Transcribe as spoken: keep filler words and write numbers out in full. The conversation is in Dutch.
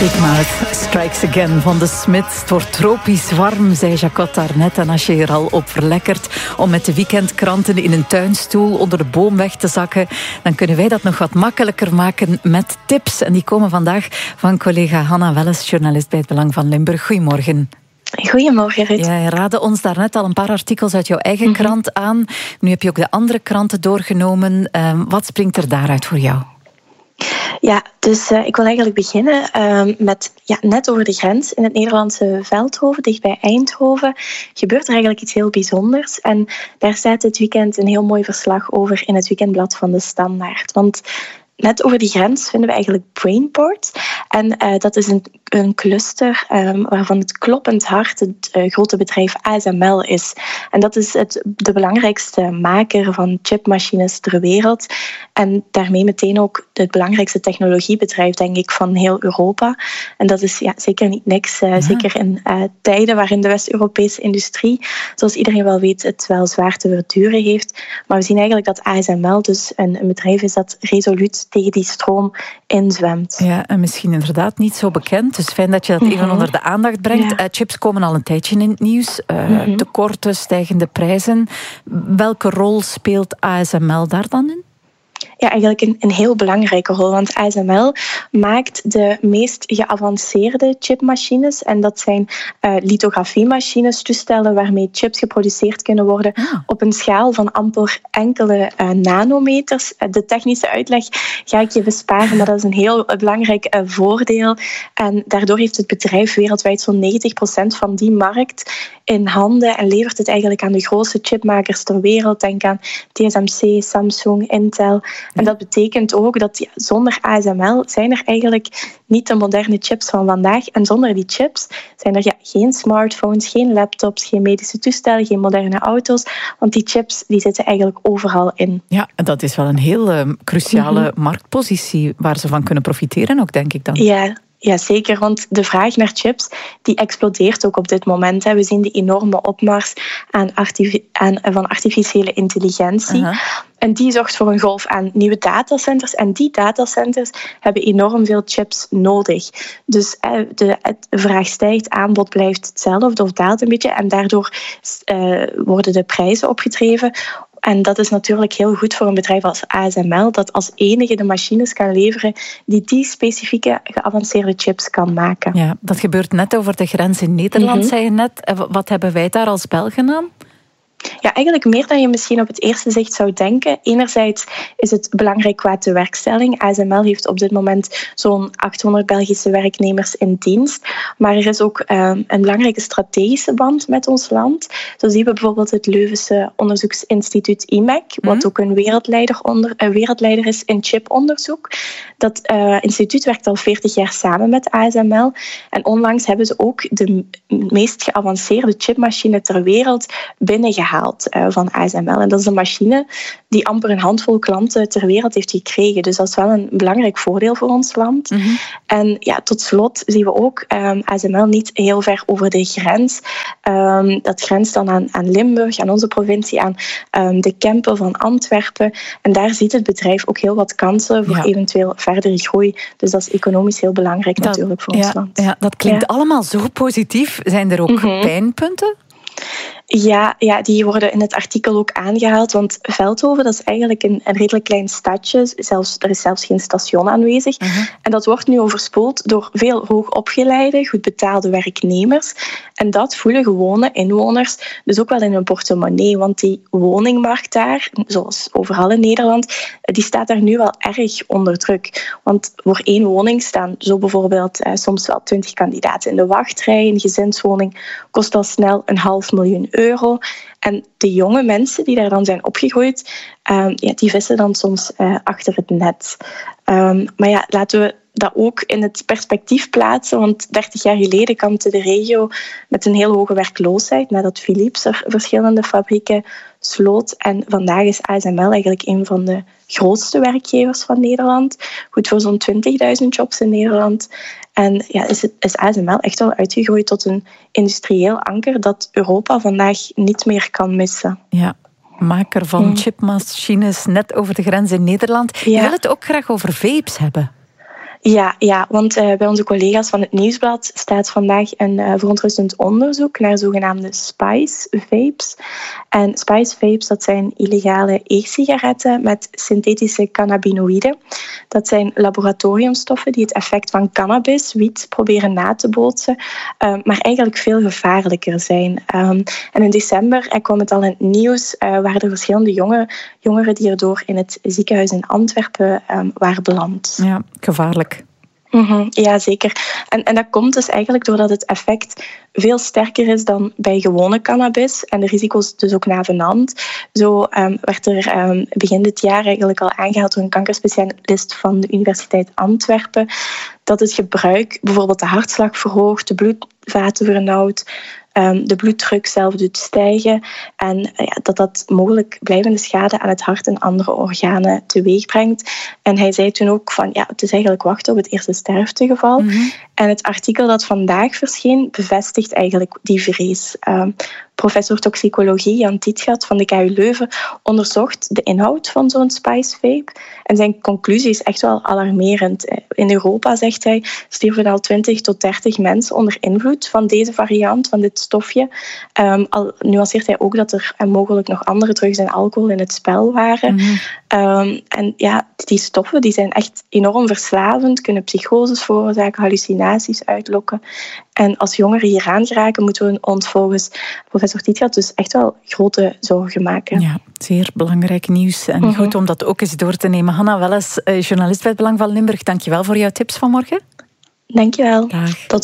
Big Mouth Strikes Again van de Smiths. Het wordt tropisch warm, zei Jacot daarnet. En als je er al op verlekkert om met de weekendkranten in een tuinstoel onder de boom weg te zakken, dan kunnen wij dat nog wat makkelijker maken met tips. En die komen vandaag van collega Hanna Welles, journalist bij Het Belang van Limburg. Goedemorgen. Goedemorgen, Ruud. Ja, je raadde ons daarnet al een paar artikels uit jouw eigen mm-hmm. krant aan. Nu heb je ook de andere kranten doorgenomen. Uh, wat springt er daaruit voor jou? Ja, dus uh, ik wil eigenlijk beginnen uh, met ja, net over de grens in het Nederlandse Veldhoven, dichtbij Eindhoven, gebeurt er eigenlijk iets heel bijzonders. En daar staat dit weekend een heel mooi verslag over in het weekendblad van de Standaard. Want net over die grens vinden we eigenlijk Brainport. En uh, dat is een, een cluster um, waarvan het kloppend hart het uh, grote bedrijf A S M L is. En dat is het, de belangrijkste maker van chipmachines ter wereld. En daarmee meteen ook het belangrijkste technologiebedrijf, denk ik, van heel Europa. En dat is ja, zeker niet niks. Uh, ja. Zeker in uh, tijden waarin de West-Europese industrie, zoals iedereen wel weet, het wel zwaar te verduren heeft. Maar we zien eigenlijk dat A S M L dus een, een bedrijf is dat resoluut tegen die stroom inzwemt. Ja, en misschien inderdaad niet zo bekend. Dus fijn dat je dat even mm-hmm. onder de aandacht brengt. Ja. Uh, chips komen al een tijdje in het nieuws. Uh, mm-hmm. Tekorten, stijgende prijzen. Welke rol speelt A S M L daar dan in? Ja, eigenlijk een, een heel belangrijke rol. Want A S M L maakt de meest geavanceerde chipmachines. En dat zijn uh, lithografiemachines, toestellen waarmee chips geproduceerd kunnen worden ah. op een schaal van amper enkele uh, nanometers. Uh, de technische uitleg ga ik je besparen, maar dat is een heel uh, belangrijk uh, voordeel. En daardoor heeft het bedrijf wereldwijd zo'n negentig procent van die markt in handen en levert het eigenlijk aan de grootste chipmakers ter wereld. Denk aan T S M C, Samsung, Intel. En dat betekent ook dat ja, zonder A S M L zijn er eigenlijk niet de moderne chips van vandaag. En zonder die chips zijn er ja, geen smartphones, geen laptops, geen medische toestellen, geen moderne auto's. Want die chips die zitten eigenlijk overal in. Ja, dat is wel een heel uh, cruciale mm-hmm. marktpositie waar ze van kunnen profiteren ook, denk ik dan. Ja. Ja, zeker, want de vraag naar chips die explodeert ook op dit moment. We zien die enorme opmars aan artific- aan, van artificiële intelligentie. Uh-huh. En die zorgt voor een golf aan nieuwe datacenters. En die datacenters hebben enorm veel chips nodig. Dus de, de vraag stijgt, aanbod blijft hetzelfde of daalt een beetje. En daardoor uh, worden de prijzen opgedreven. En dat is natuurlijk heel goed voor een bedrijf als A S M L, dat als enige de machines kan leveren die die specifieke geavanceerde chips kan maken. Ja, dat gebeurt net over de grens in Nederland, mm-hmm. zei je net. Wat hebben wij daar als Belgen aan? Ja, eigenlijk meer dan je misschien op het eerste zicht zou denken. Enerzijds is het belangrijk qua tewerkstelling. A S M L heeft op dit moment zo'n achthonderd Belgische werknemers in dienst. Maar er is ook uh, een belangrijke strategische band met ons land. Zo zien we bijvoorbeeld het Leuvense onderzoeksinstituut I M E C, wat ook een wereldleider, onder, uh, wereldleider is in chiponderzoek. Dat uh, instituut werkt al veertig jaar samen met A S M L. En onlangs hebben ze ook de meest geavanceerde chipmachine ter wereld binnengehaald. Uh, van A S M L. En dat is een machine die amper een handvol klanten ter wereld heeft gekregen. Dus dat is wel een belangrijk voordeel voor ons land. Mm-hmm. En ja, tot slot zien we ook um, A S M L niet heel ver over de grens. Um, dat grenst dan aan, aan Limburg, aan onze provincie, aan um, de Kempen van Antwerpen. En daar ziet het bedrijf ook heel wat kansen voor ja. eventueel verdere groei. Dus dat is economisch heel belangrijk dat, natuurlijk voor ja, ons land. Ja, dat klinkt ja. allemaal zo positief. Zijn er ook mm-hmm. pijnpunten? Ja, ja, die worden in het artikel ook aangehaald. Want Veldhoven, dat is eigenlijk een, een redelijk klein stadje. Zelfs, er is zelfs geen station aanwezig. Uh-huh. En dat wordt nu overspoeld door veel hoogopgeleide, goed betaalde werknemers. En dat voelen gewone inwoners dus ook wel in hun portemonnee. Want die woningmarkt daar, zoals overal in Nederland, die staat daar nu wel erg onder druk. Want voor één woning staan zo bijvoorbeeld eh, soms wel twintig kandidaten in de wachtrij. Een gezinswoning kost al snel een half miljoen euro. En de jonge mensen die daar dan zijn opgegroeid, um, ja, die vissen dan soms uh, achter het net. Um, maar ja, laten we dat ook in het perspectief plaatsen. Want dertig jaar geleden kampte de regio met een heel hoge werkloosheid, nadat Philips er verschillende fabrieken sloot. En vandaag is A S M L eigenlijk een van de grootste werkgevers van Nederland. Goed voor zo'n twintigduizend jobs in Nederland. En ja, is, het, is A S M L echt wel uitgegroeid tot een industrieel anker dat Europa vandaag niet meer kan missen. Ja. Maker van hmm. chipmachines net over de grens in Nederland. Ja. Je wil het ook graag over vapes hebben. Ja, ja, want uh, bij onze collega's van het Nieuwsblad staat vandaag een uh, verontrustend onderzoek naar zogenaamde spice vapes. En spice vapes, dat zijn illegale e-sigaretten met synthetische cannabinoïden. Dat zijn laboratoriumstoffen die het effect van cannabis, wiet, proberen na te bootsen, uh, maar eigenlijk veel gevaarlijker zijn. Um, en in december uh, kwam het al in het nieuws, uh, waren er verschillende jonge, jongeren die erdoor in het ziekenhuis in Antwerpen um, waren beland. Ja, gevaarlijk. Mm-hmm, ja, zeker. En, en dat komt dus eigenlijk doordat het effect veel sterker is dan bij gewone cannabis en de risico's dus ook navenant. Zo um, werd er um, begin dit jaar eigenlijk al aangehaald door een kankerspecialist van de Universiteit Antwerpen dat het gebruik bijvoorbeeld de hartslag verhoogt, de bloedvaten vernauwt, Um, de bloeddruk zelf doet stijgen en uh, ja, dat dat mogelijk blijvende schade aan het hart en andere organen teweeg brengt. En hij zei toen ook van ja, het is eigenlijk wachten op het eerste sterftegeval. Mm-hmm. En het artikel dat vandaag verscheen bevestigt eigenlijk die vrees. Um, Professor toxicologie Jan Tietgat van de K U Leuven onderzocht de inhoud van zo'n spice vape. En zijn conclusie is echt wel alarmerend. In Europa, zegt hij, stierven al twintig tot dertig mensen onder invloed van deze variant, van dit stofje. Um, al nuanceert hij ook dat er mogelijk nog andere drugs en alcohol in het spel waren. Mm-hmm. Um, en ja, die stoffen die zijn echt enorm verslavend, kunnen psychoses veroorzaken, hallucinaties uitlokken. En als jongeren hier aan geraken, moeten we ons volgens professor Tietgat dus echt wel grote zorgen maken. Ja, zeer belangrijk nieuws. En mm-hmm. goed om dat ook eens door te nemen. Hanna Welles, journalist bij het Belang van Limburg, dank je wel voor jouw tips vanmorgen. Dank je wel. Dag. Tot